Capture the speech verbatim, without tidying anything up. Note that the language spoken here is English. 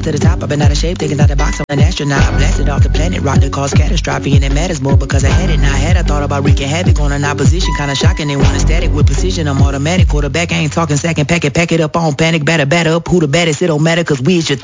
to the top, I've been out of shape, taking out the box, I'm an astronaut. I blasted off the planet, rock that caused catastrophe, and it matters more because I had it. Now I had, I thought about wreaking havoc on an opposition, kinda shocking. They want a static with precision, I'm automatic. Quarterback, I ain't talking second packet, pack it up on panic, batter, batter up. Who the baddest? It don't matter, cause we is your